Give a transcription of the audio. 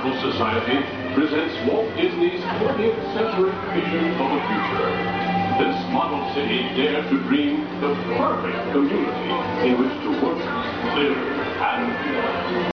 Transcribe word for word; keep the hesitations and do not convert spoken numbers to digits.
Historical Society presents Walt Disney's twentieth century vision of the future. This model city dared to dream the perfect community in which to work, live, and play.